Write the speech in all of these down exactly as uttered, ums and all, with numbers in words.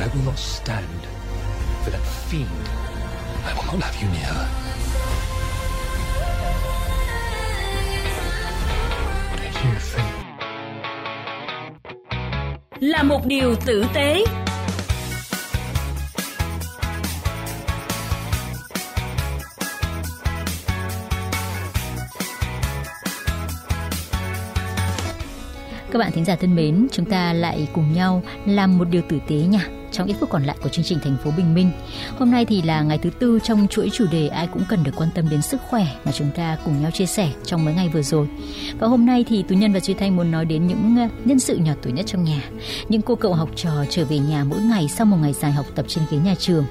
I will not stand for that fiend. I will not have you near her. What do you think? Là một điều tử tế. Các bạn thính giả thân mến, chúng ta lại cùng nhau làm một điều tử tế nha. Trong ít phút còn lại của chương trình Thành phố Bình Minh. Hôm nay thì là ngày thứ tư trong chuỗi chủ đề ai cũng cần được quan tâm đến sức khỏe mà chúng ta cùng nhau chia sẻ trong mấy ngày vừa rồi. Và hôm nay thì Tú Nhân và Duy Thanh muốn nói đến những nhân sự nhỏ tuổi nhất trong nhà, những cô cậu học trò trở về nhà mỗi ngày sau một ngày dài học tập trên ghế nhà trường.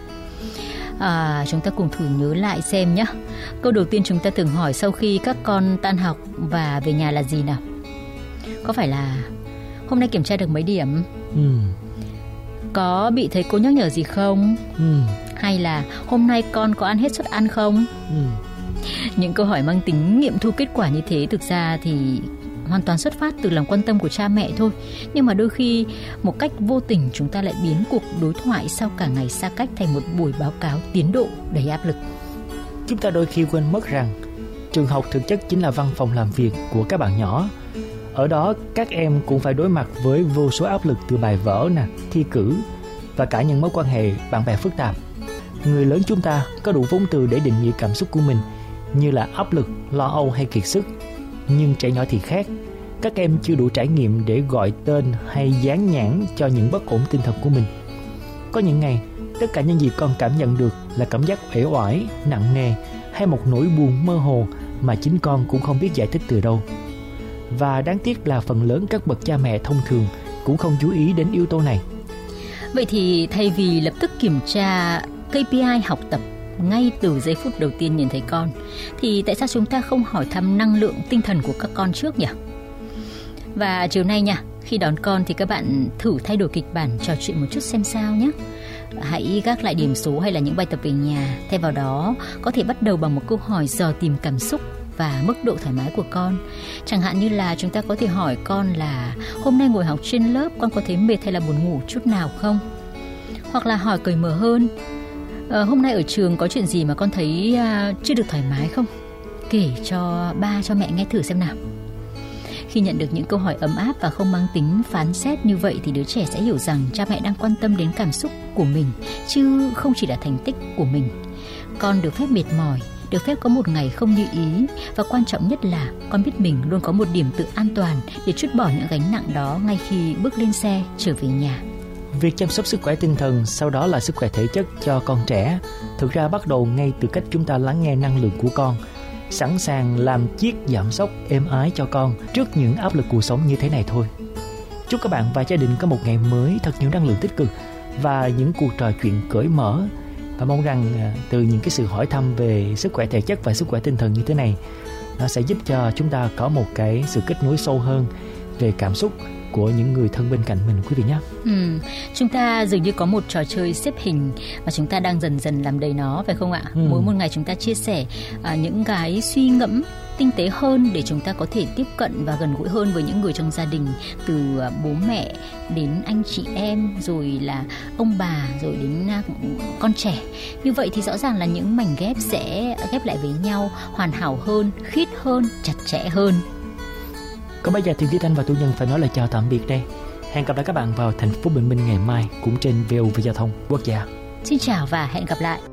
À, chúng ta cùng thử nhớ lại xem nhé. Câu đầu tiên chúng ta thường hỏi sau khi các con tan học và về nhà là gì nào? Có phải là hôm nay kiểm tra được mấy điểm? Ừ. Có bị thầy cô nhắc nhở gì không? Ừ. Hay là hôm nay con có ăn hết suất ăn không? Ừ. Những câu hỏi mang tính nghiệm thu kết quả như thế thực ra thì hoàn toàn xuất phát từ lòng quan tâm của cha mẹ thôi. Nhưng mà đôi khi một cách vô tình chúng ta lại biến cuộc đối thoại sau cả ngày xa cách thành một buổi báo cáo tiến độ đầy áp lực. Chúng ta đôi khi quên mất rằng trường học thực chất chính là văn phòng làm việc của các bạn nhỏ. Ở đó các em cũng phải đối mặt với vô số áp lực từ bài vở nè, thi cử và cả những mối quan hệ bạn bè phức tạp. Người lớn chúng ta có đủ vốn từ để định nghĩa cảm xúc của mình như là áp lực, lo âu hay kiệt sức. Nhưng trẻ nhỏ thì khác. Các em chưa đủ trải nghiệm để gọi tên hay dán nhãn cho những bất ổn tinh thần của mình. Có những ngày, tất cả những gì con cảm nhận được là cảm giác uể oải, nặng nề hay một nỗi buồn mơ hồ mà chính con cũng không biết giải thích từ đâu. Và đáng tiếc là phần lớn các bậc cha mẹ thông thường cũng không chú ý đến yếu tố này. Vậy thì thay vì lập tức kiểm tra ca pê i học tập ngay từ giây phút đầu tiên nhìn thấy con, thì tại sao chúng ta không hỏi thăm năng lượng tinh thần của các con trước nhỉ? Và chiều nay nha, khi đón con thì các bạn thử thay đổi kịch bản trò chuyện một chút xem sao nhé. Hãy gác lại điểm số hay là những bài tập về nhà. Thay vào đó, có thể bắt đầu bằng một câu hỏi dò tìm cảm xúc và mức độ thoải mái của con. Chẳng hạn như là chúng ta có thể hỏi con là hôm nay ngồi học trên lớp con có thấy mệt hay là buồn ngủ chút nào không? Hoặc là hỏi cởi mở hơn, à, hôm nay ở trường có chuyện gì mà con thấy à, chưa được thoải mái không? Kể cho ba cho mẹ nghe thử xem nào. Khi nhận được những câu hỏi ấm áp và không mang tính phán xét như vậy thì đứa trẻ sẽ hiểu rằng cha mẹ đang quan tâm đến cảm xúc của mình, chứ không chỉ là thành tích của mình. Con được phép mệt mỏi, được phép có một ngày không như ý, và quan trọng nhất là con biết mình luôn có một điểm tựa an toàn để trút bỏ những gánh nặng đó ngay khi bước lên xe trở về nhà. Việc chăm sóc sức khỏe tinh thần, sau đó là sức khỏe thể chất cho con trẻ, thực ra bắt đầu ngay từ cách chúng ta lắng nghe năng lượng của con, sẵn sàng làm chiếc giảm sóc êm ái cho con trước những áp lực cuộc sống như thế này thôi. Chúc các bạn và gia đình có một ngày mới thật nhiều năng lượng tích cực và những cuộc trò chuyện cởi mở. Và mong rằng từ những cái sự hỏi thăm về sức khỏe thể chất và sức khỏe tinh thần như thế này, nó sẽ giúp cho chúng ta có một cái sự kết nối sâu hơn về cảm xúc của những người thân bên cạnh mình, quý vị nhé. Ừ, chúng ta dường như có một trò chơi xếp hình và chúng ta đang dần dần làm đầy nó, phải không ạ? Ừ. Mỗi một ngày chúng ta chia sẻ à, những cái suy ngẫm tinh tế hơn để chúng ta có thể tiếp cận và gần gũi hơn với những người trong gia đình, từ bố mẹ đến anh chị em, rồi là ông bà, rồi đến con trẻ. Như vậy thì rõ ràng là những mảnh ghép sẽ ghép lại với nhau hoàn hảo hơn, khít hơn, chặt chẽ hơn. Còn bây giờ thì Duy Thanh và Tú Nhân phải nói lời chào tạm biệt đây. Hẹn gặp lại các bạn vào Thành phố Bình Minh ngày mai cũng trên vê o vê Giao thông Quốc gia. Xin chào và hẹn gặp lại.